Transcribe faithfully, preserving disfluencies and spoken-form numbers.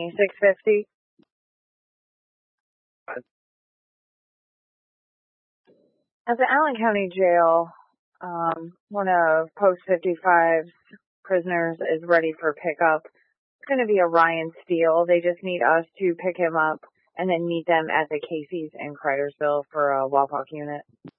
twenty-six fifty. At the Allen County Jail, um, one of Post fifty-five's prisoners is ready for pickup. It's going to be a Ryan Steele. They just need us to pick him up and then meet them at the Casey's in Cridersville for a walk-walk unit.